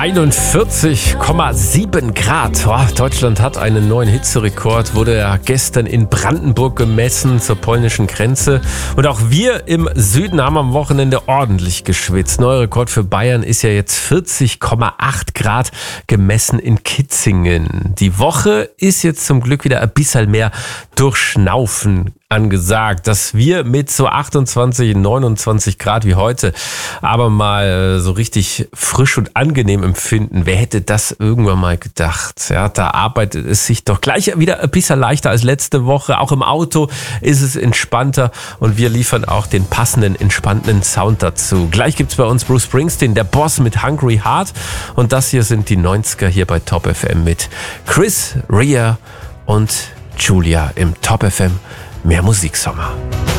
41,7 Grad. Oh, Deutschland hat einen neuen Hitzerekord, wurde ja gestern in Brandenburg gemessen zur polnischen Grenze. Und auch wir im Süden haben am Wochenende ordentlich geschwitzt. Neuer Rekord für Bayern ist ja jetzt 40,8 Grad gemessen in Kitzingen. Die Woche ist jetzt zum Glück wieder ein bisschen mehr Durchschnaufen angesagt, dass wir mit so 28, 29 Grad wie heute aber mal so richtig frisch und angenehm empfinden. Wer hätte das irgendwann mal gedacht? Ja, da arbeitet es sich doch gleich wieder ein bisschen leichter als letzte Woche. Auch im Auto ist es entspannter und wir liefern auch den passenden, entspannten Sound dazu. Gleich gibt's bei uns Bruce Springsteen, der Boss mit Hungry Heart, und das hier sind die 90er hier bei Top FM mit Chris Rea und Julia im Top FM Mehr Musiksommer.